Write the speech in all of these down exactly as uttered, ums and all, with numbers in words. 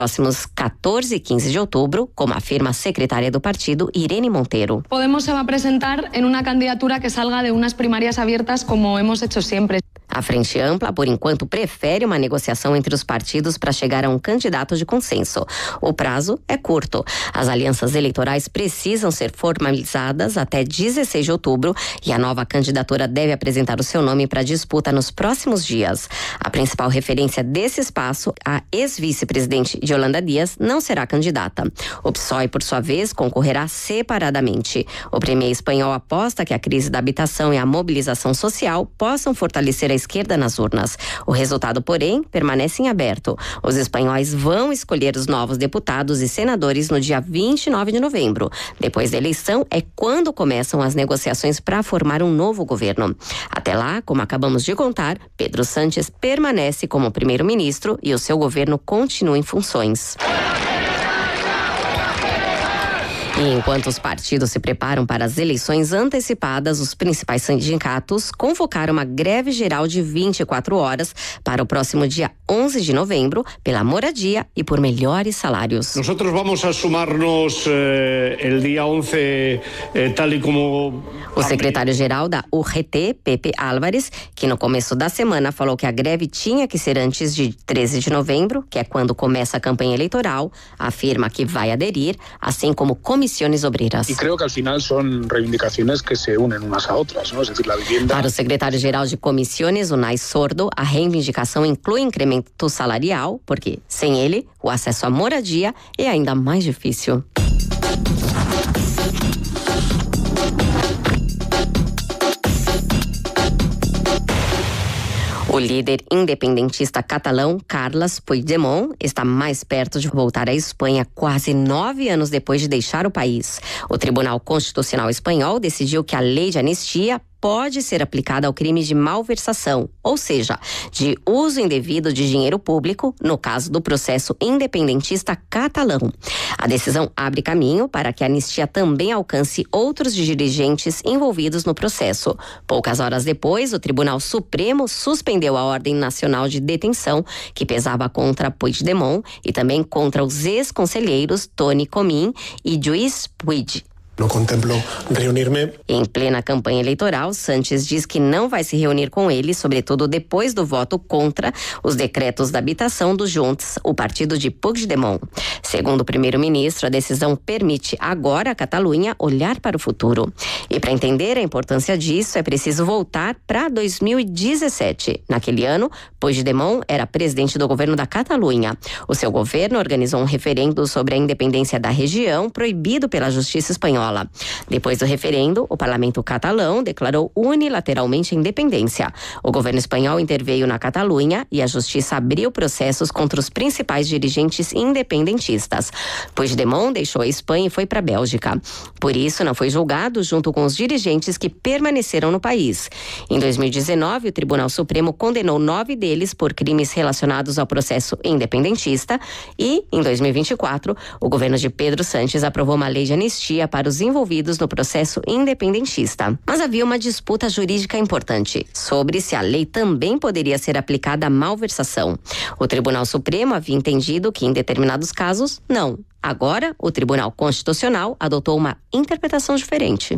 próximos quatorze e quinze de outubro, como afirma a secretária do partido, Irene Montero. Podemos se va a presentar en una candidatura que salga de unas primarias abiertas como hemos hecho siempre. A Frente Ampla, por enquanto, prefere uma negociação entre os partidos para chegar a um candidato de consenso. O prazo é curto. As alianças eleitorais precisam ser formalizadas até dezesseis de outubro e a nova candidatura deve apresentar o seu nome para disputa nos próximos dias. A principal referência desse espaço, a ex-vice-presidente Yolanda Díaz, não será candidata. O P SOE, por sua vez, concorrerá separadamente. O premier espanhol aposta que a crise da habitação e a mobilização social possam fortalecer a esquerda nas urnas. O resultado, porém, permanece em aberto. Os espanhóis vão escolher os novos deputados e senadores no dia vinte e nove de novembro. Depois da eleição é quando começam as negociações para formar um novo governo. Até lá, como acabamos de contar, Pedro Sánchez permanece como primeiro-ministro e o seu governo continua em funções. E enquanto os partidos se preparam para as eleições antecipadas, os principais sindicatos convocaram uma greve geral de vinte e quatro horas para o próximo dia onze de novembro, pela moradia e por melhores salários. Nós vamos a sumarnos eh, el dia onze, eh, tal e como... O secretário-geral da U G T, Pepe Álvares, que no começo da semana falou que a greve tinha que ser antes de treze de novembro, que é quando começa a campanha eleitoral, afirma que vai aderir, assim como comissiones obreiras. E creio que ao final são reivindicações que se unem umas a outras, não? É decir, a vivienda... Para o secretário-geral de comissiones, Unai Sordo, a reivindicação inclui incremento salarial, porque sem ele, o acesso à moradia é ainda mais difícil. O líder independentista catalão, Carles Puigdemont, está mais perto de voltar à Espanha quase nove anos depois de deixar o país. O Tribunal Constitucional Espanhol decidiu que a lei de anistia pode ser aplicada ao crime de malversação, ou seja, de uso indevido de dinheiro público, no caso do processo independentista catalão. A decisão abre caminho para que a anistia também alcance outros dirigentes envolvidos no processo. Poucas horas depois, o Tribunal Supremo suspendeu a Ordem Nacional de Detenção, que pesava contra Puigdemont e também contra os ex-conselheiros Toni Comín e Lluís Puig. Não contemplo reunir-me. Em plena campanha eleitoral, Sánchez diz que não vai se reunir com ele, sobretudo depois do voto contra os decretos da habitação do Junts, o partido de Puigdemont. Segundo o primeiro-ministro, a decisão permite agora a Catalunha olhar para o futuro. E para entender a importância disso, é preciso voltar para dois mil e dezessete. Naquele ano, Puigdemont era presidente do governo da Catalunha. O seu governo organizou um referendo sobre a independência da região, proibido pela justiça espanhola. Depois do referendo, o parlamento catalão declarou unilateralmente a independência. O governo espanhol interveio na Catalunha e a justiça abriu processos contra os principais dirigentes independentistas. Puigdemont deixou a Espanha e foi para a Bélgica. Por isso, não foi julgado junto com os dirigentes que permaneceram no país. Em dois mil e dezenove, o Tribunal Supremo condenou nove deles por crimes relacionados ao processo independentista e, em dois mil e vinte e quatro, o governo de Pedro Sánchez aprovou uma lei de anistia para os envolvidos no processo independentista. Mas havia uma disputa jurídica importante sobre se a lei também poderia ser aplicada à malversação. O Tribunal Supremo havia entendido que, em determinados casos, não. Agora, o Tribunal Constitucional adotou uma interpretação diferente.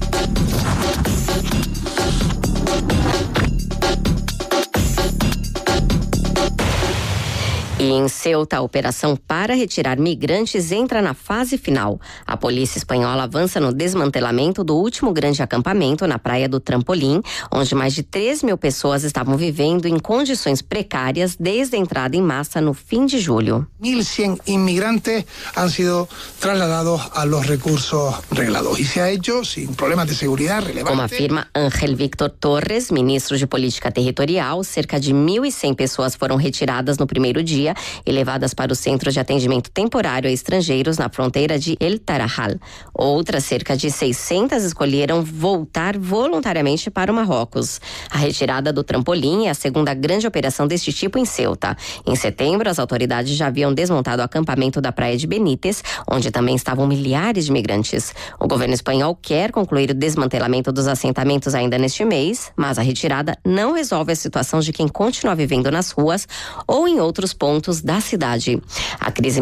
E em Ceuta, a operação para retirar migrantes entra na fase final. A polícia espanhola avança no desmantelamento do último grande acampamento na praia do Trampolim, onde mais de três mil pessoas estavam vivendo em condições precárias desde a entrada em massa no fim de julho. mil e cem inmigrantes han sido trasladados a los recursos reglados e se ha hecho sin problemas de seguridad relevantes. Como afirma Ángel Víctor Torres, ministro de Política Territorial, cerca de mil e cem pessoas foram retiradas no primeiro dia e levadas para o Centro de Atendimento Temporário a Estrangeiros na fronteira de El Tarajal. Outras cerca de seiscentas escolheram voltar voluntariamente para o Marrocos. A retirada do Trampolim é a segunda grande operação deste tipo em Ceuta. Em setembro, as autoridades já haviam desmontado o acampamento da praia de Benítez, onde também estavam milhares de migrantes. O governo espanhol quer concluir o desmantelamento dos assentamentos ainda neste mês, mas a retirada não resolve a situação de quem continua vivendo nas ruas ou em outros pontos equipamentos da cidade. A crise